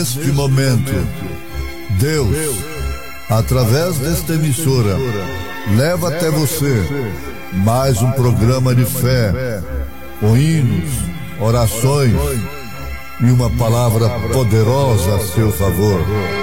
neste momento, Deus, através desta emissora, leva até você mais um programa de fé, com hinos, orações e uma palavra poderosa a seu favor.